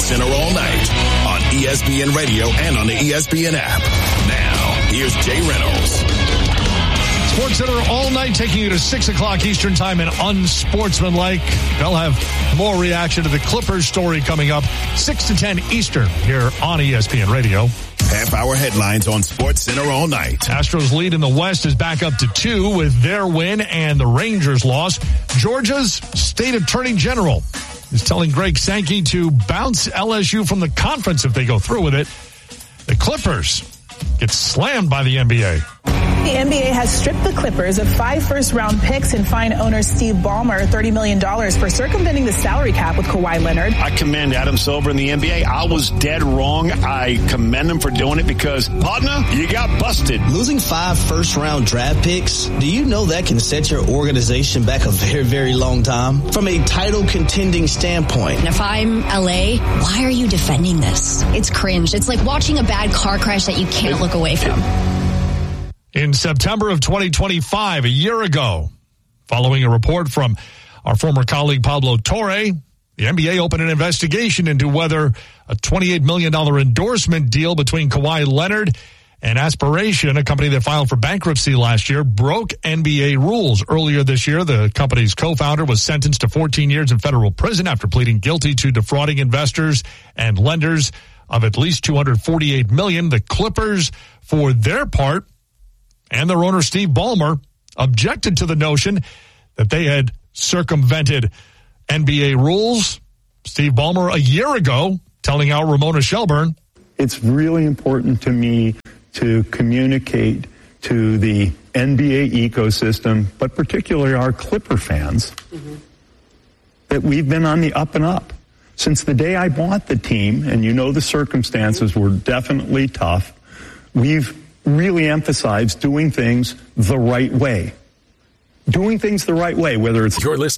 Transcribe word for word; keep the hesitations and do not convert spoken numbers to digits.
SportsCenter all night on E S P N Radio and on the E S P N app. Now, here's Jay Reynolds. SportsCenter all night, taking you to six o'clock Eastern time and unsportsmanlike. They'll have more reaction to the Clippers story coming up six to ten Eastern here on E S P N Radio. Half-hour headlines on SportsCenter all night. Astros lead in the West is back up to two with their win and the Rangers loss. Georgia's state attorney general is telling Greg Sankey to bounce L S U from the conference if they go through with it. The Clippers get slammed by the N B A. The N B A has stripped the Clippers of five first-round picks and fined owner Steve Ballmer thirty million dollars for circumventing the salary cap with Kawhi Leonard. I commend Adam Silver and the N B A. I was dead wrong. I commend them for doing it because, partner, you got busted. Losing five first-round draft picks, do you know that can set your organization back a very, very long time? From a title-contending standpoint. And if I'm L A, why are you defending this? It's cringe. It's like watching a bad car crash that you can't look away from. In September of twenty twenty-five, a year ago, following a report from our former colleague Pablo Torre, the N B A opened an investigation into whether a twenty-eight million dollars endorsement deal between Kawhi Leonard and Aspiration, a company that filed for bankruptcy last year, broke N B A rules. Earlier this year, the company's co-founder was sentenced to fourteen years in federal prison after pleading guilty to defrauding investors and lenders of at least two hundred forty-eight million dollars. The Clippers, for their part, and their owner, Steve Ballmer, objected to the notion that they had circumvented N B A rules. Steve Ballmer, a year ago, telling our Ramona Shelburne, it's really important to me to communicate to the N B A ecosystem, but particularly our Clipper fans, mm-hmm. that we've been on the up and up. Since the day I bought the team, and you know the circumstances mm-hmm. were definitely tough, we've really emphasized doing things the right way. Doing things the right way, whether it's... You're listening.